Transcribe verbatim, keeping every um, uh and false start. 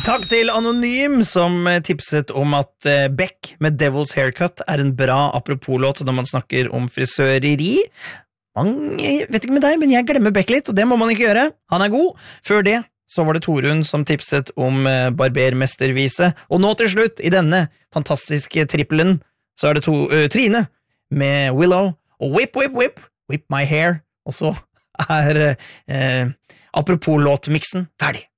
Takk til Anonym som tipset om at Beck med Devil's Haircut er en bra apropos-låt når man snakker om frisøreri. Man, jeg vet ikke med deg, men jeg glemmer Beck litt, og det må man ikke gjøre. Han er god. Før det så var det Torunn som tipset om barbermestervise. Og nå til slutt, i denne fantastiske trippelen, så er det to, uh, Trine med Willow og Whip, Whip, Whip, Whip My Hair. Og så er uh, apropos-låtmiksen ferdig.